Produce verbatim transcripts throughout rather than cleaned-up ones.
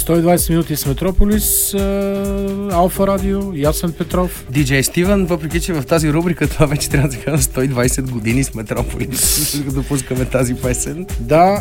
сто и двайсет минути с Метрополис, Алфа Радио, Ясен Петров. Диджей Стивън, въпреки че в тази рубрика това вече трябва да кажа сто и двайсет години с Метрополис. Допускаме тази песен. Да,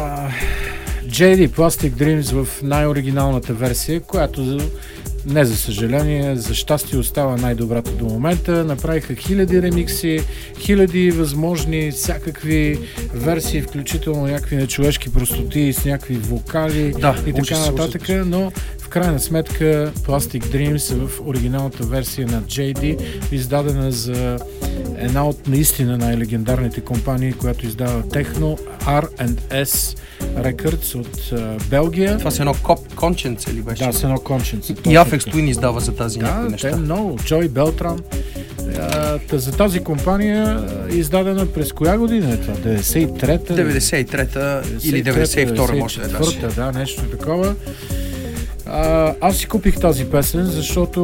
джей ди Plastic Dreams в най-оригиналната версия, която не за съжаление, за щастие остава най-добрата до момента. Направиха хиляди ремикси, хиляди възможни всякакви версии, включително някакви нечовешки простоти с някакви вокали да, и така ужас, нататък, ужас. но в крайна сметка Plastic Dreams е в оригиналната версия на джей ди, издадена за една от наистина най-легендарните компании, която издава техно, Ар енд Ес Records от uh, Белгия. Това са едно Conscience или беше? Да, с едно Conscience. И Aphex Twin издава за тази да, някакви неща. Да, те много. Джой Белтран. Uh, за тази компания е издадена през коя година е това? деветдесет и трета? деветдесет и трета или деветдесет и втора може да е даже. Да, нещо такова. Uh, аз си купих тази песен, защото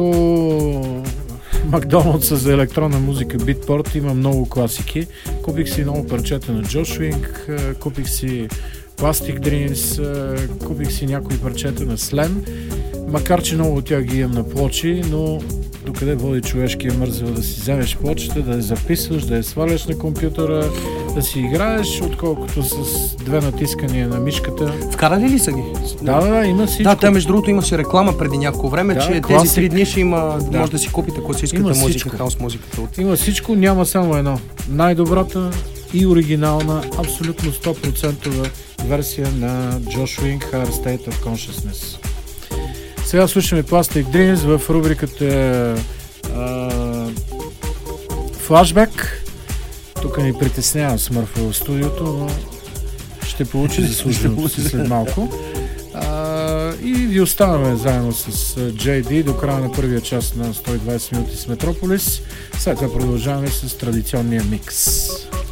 Макдоналдса за електронна музика Beatport има много класики. Купих си много парчета на Josh Wink, купих си Plastic Dreams, купих си някои парчета на Slam, макар че много от тях ги имам на плочи, но докъде води човешкия мързел да си вземеш плочата, да я записваш, да я сваляш на компютъра, да си играеш, отколкото с две натискания на мишката. Вкарали ли са ги? Да, да, да, има всичко. Да, те между другото имаше реклама преди няколко време, да, че класик. тези три дни ще има, да. може да си купите класическата музика, хаус музиката. От... Има всичко, няма само едно. Най-добрата и оригинална, абсолютно сто процента версия на Josh Wink, Higher State of Consciousness. Сега слушаме Plastic Dreams в рубриката uh, Flashback. Тук ни притеснява Смърфа в студиото, но ще получи заслуженото си след малко. Uh, и ви оставаме заедно с джей ди до края на първия част на сто и двайсет минути с Метрополис. След това продължаваме с традиционния микс.